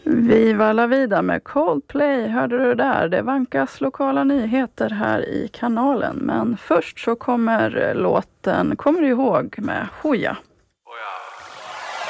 Viva la vida med Coldplay hörde du där. Det vankas lokala nyheter här i kanalen. Men först så kommer låten Kommer du ihåg med Hooja.